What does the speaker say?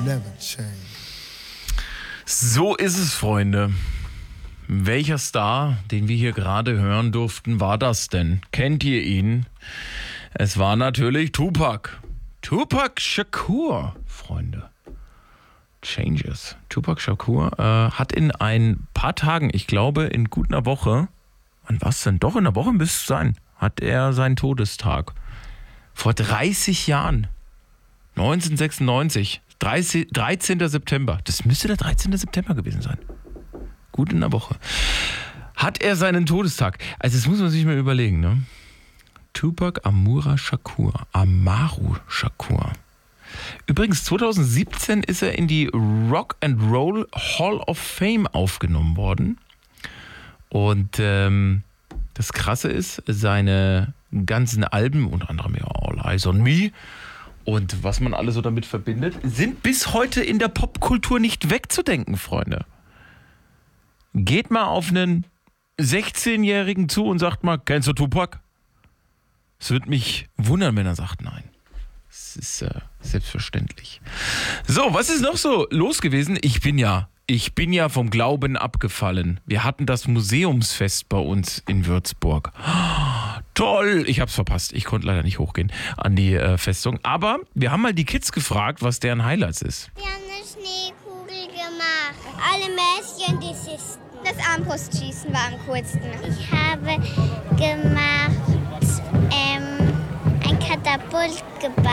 never change. So ist es, Freunde. Welcher Star, den wir hier gerade hören durften, war das denn? Kennt ihr ihn? Es war natürlich Tupac. Tupac Shakur, Freunde. Changes. Tupac Shakur hat in ein paar Tagen, ich glaube in gut einer Woche, wann war es denn? Doch, in einer Woche müsste es sein, hat er seinen Todestag. Vor 30 Jahren. 1996. 13. September. Das müsste der 13. September gewesen sein. Gut in der Woche. Hat er seinen Todestag. Also das muss man sich mal überlegen, ne? Tupac Amaru Shakur. Übrigens, 2017 ist er in die Rock and Roll Hall of Fame aufgenommen worden. Und das Krasse ist, seine ganzen Alben, unter anderem ja All Eyes on Me und was man alles so damit verbindet, sind bis heute in der Popkultur nicht wegzudenken, Freunde. Geht mal auf einen 16-Jährigen zu und sagt mal, kennst du Tupac? Es würde mich wundern, wenn er sagt nein. Das ist selbstverständlich. So, was ist noch so los gewesen? Ich bin ja vom Glauben abgefallen. Wir hatten das Museumsfest bei uns in Würzburg. Toll, ich hab's verpasst. Ich konnte leider nicht hochgehen an die Festung. Aber wir haben mal die Kids gefragt, was deren Highlights ist. Wir haben eine Schneekugel gemacht. Alle Mäschen, die Sisten. Das Armbrustschießen war am coolsten. Ich habe gemacht, ein Katapult gebaut.